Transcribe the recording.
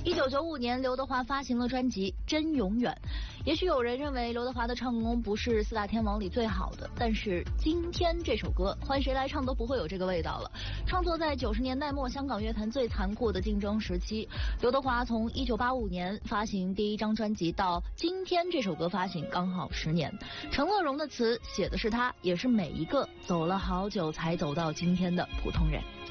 1995年，刘德华发行了专辑《真永远》。也许有人认为刘德华的唱功不是四大天王里最好的，但是今天这首歌换谁来唱都不会有这个味道了。创作在90年代末香港乐坛最残酷的竞争时期，刘德华从1985年发行第一张专辑到今天这首歌发行刚好10年。陈乐融的词写的是他，也是每一个走了好久才走到今天的普通人。